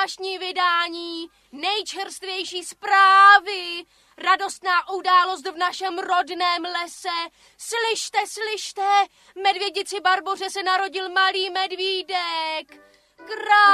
zvláštní vydání, nejčerstvější zprávy, radostná událost v našem rodném lese. Slyšte, slyšte, medvědici Barboře se narodil malý medvídek.